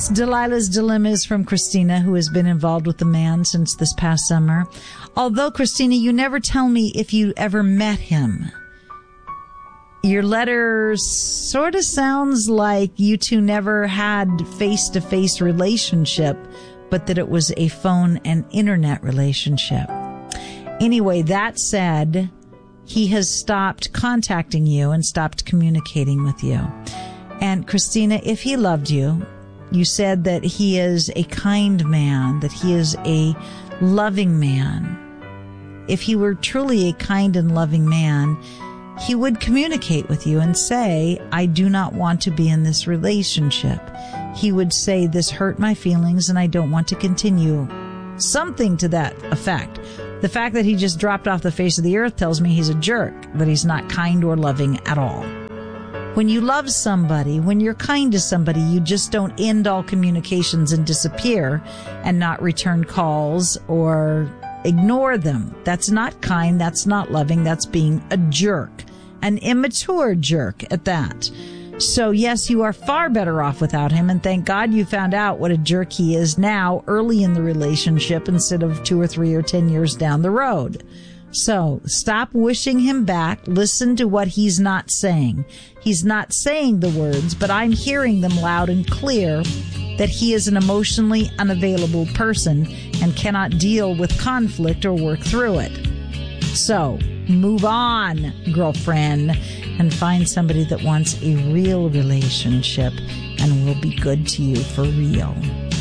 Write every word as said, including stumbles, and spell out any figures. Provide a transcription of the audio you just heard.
Delilah's dilemma is from Christina, who has been involved with the man since this past summer. Although, Christina, you never tell me if you ever met him. Your letter sort of sounds like you two never had face-to-face relationship, but that it was a phone and internet relationship. Anyway, that said, he has stopped contacting you and stopped communicating with you. And Christina, if he loved you, you said that he is a kind man, that he is a loving man. If he were truly a kind and loving man, he would communicate with you and say, I do not want to be in this relationship. He would say, this hurt my feelings and I don't want to continue. Something to that effect. The fact that he just dropped off the face of the earth tells me he's a jerk, that he's not kind or loving at all. When you love somebody, when you're kind to somebody, you just don't end all communications and disappear and not return calls or ignore them. That's not kind. That's not loving. That's being a jerk, an immature jerk at that. So yes, you are far better off without him. And thank God you found out what a jerk he is now early in the relationship instead of two or three or ten years down the road. So stop wishing him back. Listen to what he's not saying. He's not saying the words, but I'm hearing them loud and clear that he is an emotionally unavailable person and cannot deal with conflict or work through it. So move on, girlfriend, and find somebody that wants a real relationship and will be good to you for real.